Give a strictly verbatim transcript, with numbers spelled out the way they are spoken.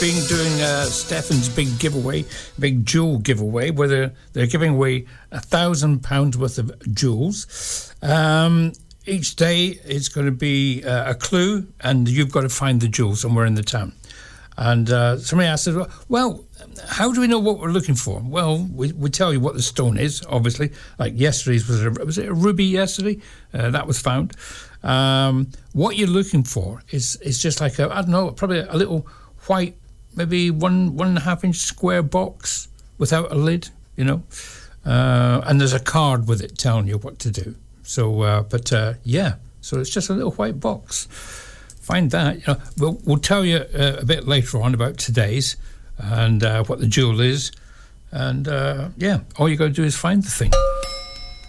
been doing uh, Stefan's big giveaway, big jewel giveaway, where they're, they're giving away a thousand pounds worth of jewels. Um, each day it's going to be uh, a clue, and you've got to find the jewel somewhere in the town. And uh, somebody asked, well, how do we know what we're looking for? Well, we, we tell you what the stone is, obviously. Like yesterday's, was, a, was it a ruby yesterday? Uh, that was found. Um, what you're looking for is is just like, a, I don't know, probably a little white, maybe one, one and a half inch square box without a lid, you know. Uh, and there's a card with it telling you what to do. So, uh, but uh, yeah, so it's just a little white box. Find that. You know, we'll, we'll tell you uh, a bit later on about today's and uh, what the jewel is. And uh, yeah, all you got to do is find the thing.